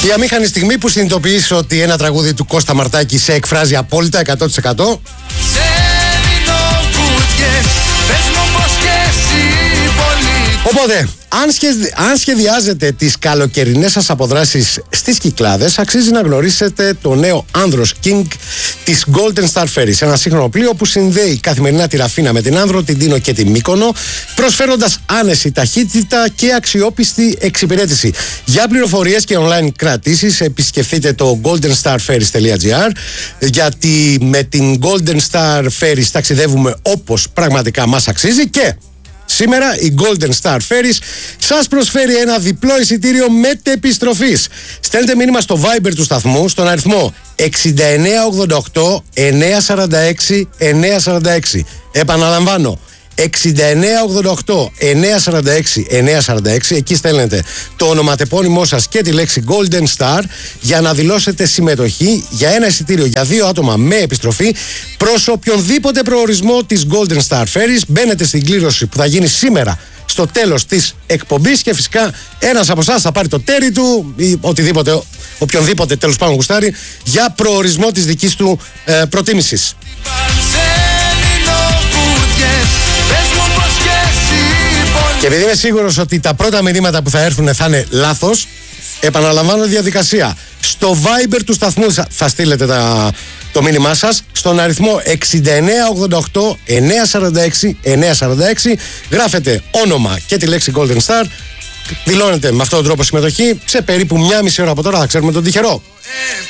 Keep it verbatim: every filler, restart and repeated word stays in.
Η αμήχανη στιγμή που συνειδητοποιείς ότι ένα τραγούδι του Κώστα Μαρτάκη σε εκφράζει απόλυτα εκατό τοις εκατό. Οπότε, αν, σχεδι... αν σχεδιάζετε τις καλοκαιρινές σας αποδράσεις στις Κυκλάδες, αξίζει να γνωρίσετε το νέο Άνδρος King της Golden Star Ferries. Ένα σύγχρονο πλοίο που συνδέει καθημερινά τη Ραφίνα με την Άνδρο, την Τίνο και την Μύκονο, προσφέροντας άνεση ταχύτητα και αξιόπιστη εξυπηρέτηση. Για πληροφορίες και online κρατήσεις, επισκεφτείτε το golden star ferries τελεία gr, γιατί με την Golden Star Ferries ταξιδεύουμε όπως πραγματικά μας αξίζει. Και σήμερα η Golden Star Ferries σας προσφέρει ένα διπλό εισιτήριο μετεπιστροφής. Στέλνετε μήνυμα στο Viber του σταθμού στον αριθμό εξήντα εννέα ογδόντα οκτώ εννιακόσια σαράντα έξι εννιακόσια σαράντα έξι. Επαναλαμβάνω, εξήντα εννέα ογδόντα οκτώ εννιακόσια σαράντα έξι εννιακόσια σαράντα έξι. Εκεί στέλνετε το ονοματεπώνυμό σας και τη λέξη Golden Star για να δηλώσετε συμμετοχή για ένα εισιτήριο για δύο άτομα με επιστροφή προς οποιονδήποτε προορισμό της Golden Star Ferries. Μπαίνετε στην κλήρωση που θα γίνει σήμερα στο τέλος της εκπομπής και φυσικά ένας από εσάς θα πάρει το τέρι του ή οτιδήποτε, οποιονδήποτε τέλος πάντων γουστάρει, για προορισμό της δικής του ε, προτίμησης. Και επειδή είμαι σίγουρος ότι τα πρώτα μηνύματα που θα έρθουν θα είναι λάθος, επαναλαμβάνω τη διαδικασία. Στο Viber του σταθμού θα στείλετε τα, το μήνυμά σας στον αριθμό εξήντα εννέα ογδόντα οκτώ εννιακόσια σαράντα έξι εννιακόσια σαράντα έξι. Γράφετε όνομα και τη λέξη Golden Star. Δηλώνετε με αυτόν τον τρόπο συμμετοχή. Σε περίπου μία μισή ώρα από τώρα θα ξέρουμε τον τυχερό.